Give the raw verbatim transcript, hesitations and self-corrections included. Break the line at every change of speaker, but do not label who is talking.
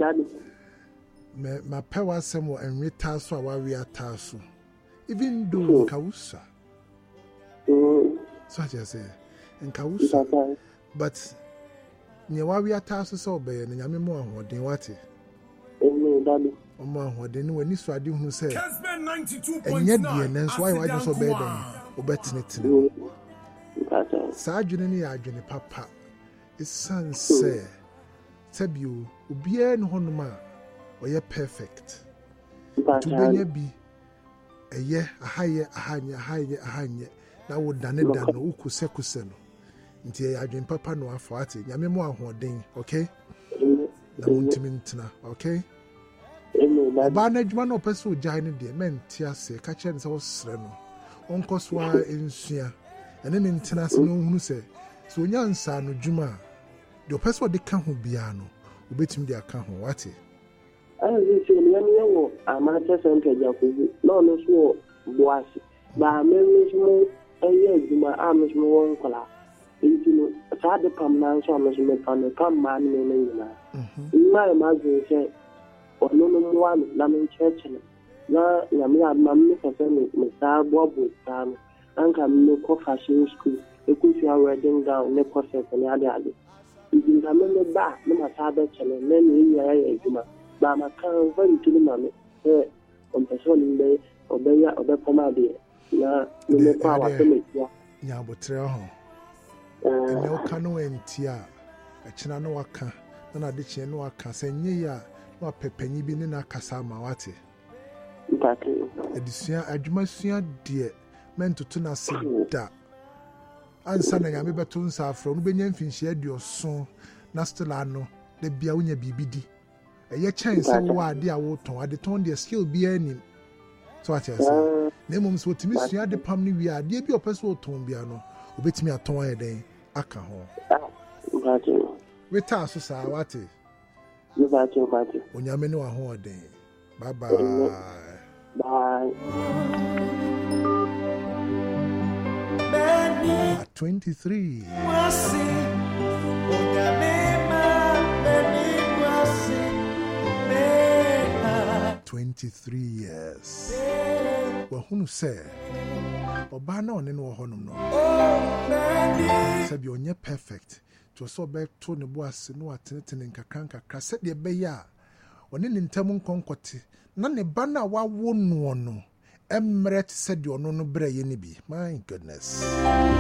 Daddy.
Me my power some and retaso a we are taso. Even though Kausa. So I just say, and Kausa. But near why we are taso so bad, and Yamimo, what they want it.
Daddy.
Omo ho de no wani so ade hu se enye de ne so why why so bad dem obetine tine sa adwene ne ya adwene papa isan se tabio obia ne honum a oye perfect to benya bi eye ahaye ahanye ahaye ahanye na wo dane dane wo kuse kuse no nti ya adwene papa no afo ate nyame mo ahoden okay na muntimi ntina okay. Ba na adwuma na opese ogya ne de men ti ase ka kire ne se wo sere no onko so a ensua ene ne ntina se no hunu se so onya nsa no dwuma de opese de ka ho bia no obetimi de aka ho wate
ayi se ne ne wo amata center jakubu no no so boasi ba me mesmo eye adwuma a mesmo won kola intino sa de pam na so mesmo pam pam ma ne ne nyina mhm ma ma zo se ono no mwanu na mencheche na nyamia mamne kase me mesabo abutano anka me ko fashion school ekufi a wedding gown ne corset ne ade ade ndinga me ba na masabe chele ne ni ya ya ejuma ba makan very tuli mame eh on person nde obeya obepoma de na me kwa wa tele ya
nya botre ho ene o kanu entia echina no waka na na de chie no waka senye ya wa pepanyi bi ne na kasa ma wate
mpake
edisia adwuma sua de mentutu na sida ansa na nyame beto nsa afro no benya mfinhie aduoso na still ano de bia wonya bibidi eye chance wo ade a wo ton ade ton de skill bi ani so ati ase na mum so timi sua de pam ni wi ade bi opese wo ton bia no obetimi aton ayeden aka ho
mpake
weta so sa wate
mpake mpake
onyame ne wa ho oden bye bye
bye
at twenty-three twenty-three years wahunu se oba na one no honum no sabi onye perfect to so be to ne bo ase no atenetene nkakran kakra se de be ya one ne ntam nkonkote na ne ba na wawo no no emret se de ono no bra ye ne bi my goodness.